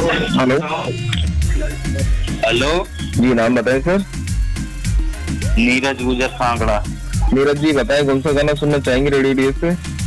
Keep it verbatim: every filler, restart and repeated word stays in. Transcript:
Hello hello जी, नाम बताएं sir. Neeraj गुजर सांकड़ा। नीरज जी बताएं, कौन सा गाना सुनना चाहेंगे रेडियो डी एस पे?